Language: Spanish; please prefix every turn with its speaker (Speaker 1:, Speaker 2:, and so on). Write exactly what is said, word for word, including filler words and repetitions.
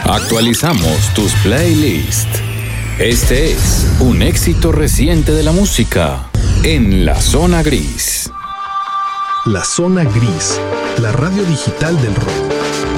Speaker 1: Actualizamos tus playlists. Este es un éxito reciente de la música en La Zona Gris.
Speaker 2: La Zona Gris, la radio digital del rock.